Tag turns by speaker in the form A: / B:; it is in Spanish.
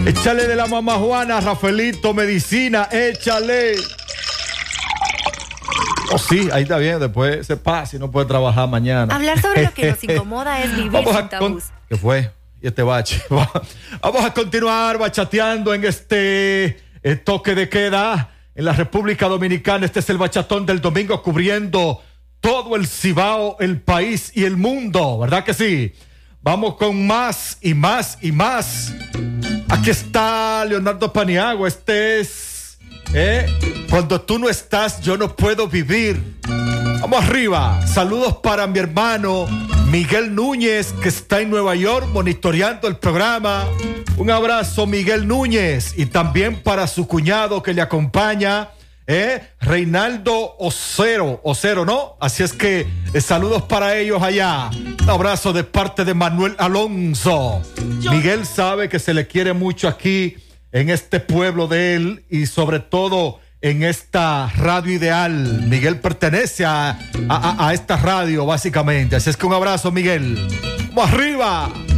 A: Échale de la mamá Juana, Rafaelito, medicina, échale. Oh, sí, ahí está bien, después se pasa y no puede trabajar mañana.
B: Hablar sobre lo que nos incomoda es vivir sin tabús.
A: ¿Qué fue? Y este bache. Vamos a continuar bachateando en este toque de queda en la República Dominicana. Este es el bachatón del domingo cubriendo todo el Cibao, el país y el mundo, ¿verdad que sí? Vamos con más y más y más. Aquí está Leonardo Paniagua. Este es Cuando tú no estás, yo no puedo vivir. Vamos arriba. Saludos para mi hermano Miguel Núñez, que está en Nueva York monitoreando el programa. Un abrazo, Miguel Núñez. Y también para su cuñado que le acompaña, Reinaldo Ocero, ¿no? Así es que saludos para ellos allá. Un abrazo de parte de Manuel Alonso. Miguel sabe que se le quiere mucho aquí en este pueblo de él y sobre todo en esta radio ideal. Miguel pertenece a esta radio básicamente. Así es que un abrazo, Miguel. ¡Vamos arriba!